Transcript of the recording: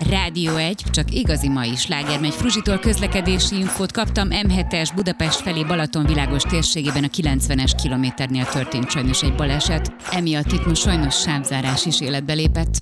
Rádió 1, csak igazi mai sláger megy. Fruzsitól közlekedési infót kaptam, M7-es Budapest felé Balatonvilágos térségében a 90-es kilométernél történt sajnos egy baleset. Emiatt itt most sajnos sávzárás is életbe lépett.